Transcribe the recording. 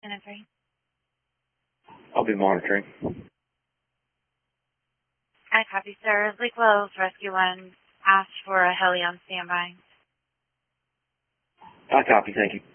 10-3. I'll be monitoring. I copy, sir. Lake Wells Rescue 1 asked for a heli on standby. I copy, thank you.